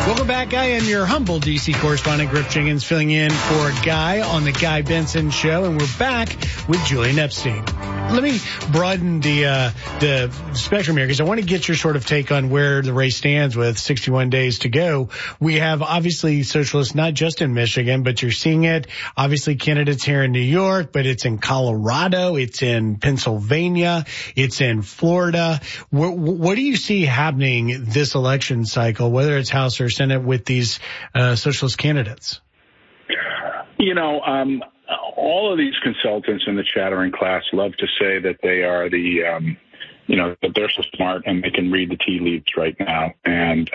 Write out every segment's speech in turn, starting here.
Welcome back, Guy. I'm your humble D.C. correspondent, Griff Jenkins, filling in for Guy on the Guy Benson Show, and we're back with Julian Epstein. Let me broaden the spectrum here, because I want to get your sort of take on where the race stands with 61 days to go. We have obviously socialists not just in Michigan, but you're seeing it. Obviously candidates here in New York, but it's in Colorado, it's in Pennsylvania, it's in Florida. What do you see happening this election cycle, whether it's House or Senate, with these socialist candidates? All of these consultants in the chattering class love to say that they are that they're so smart and they can read the tea leaves right now. And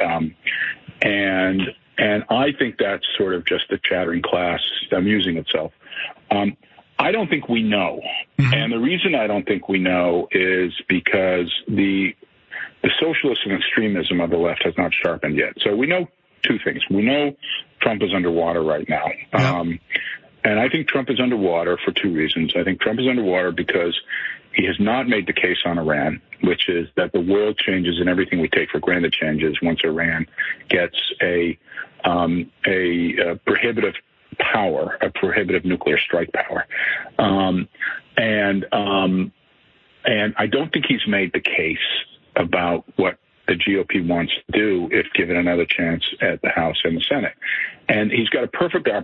I think that's sort of just the chattering class amusing itself. I don't think we know. Mm-hmm. And the reason I don't think we know is because the socialist and extremism of the left has not sharpened yet. So we know two things. We know Trump is underwater right now. Yep. And I think Trump is underwater for two reasons. I think Trump is underwater because he has not made the case on Iran, which is that the world changes and everything we take for granted changes once Iran gets a prohibitive power, a prohibitive nuclear strike power. And I don't think he's made the case about what the GOP wants to do if given another chance at the House and the Senate. And he's got a perfect opportunity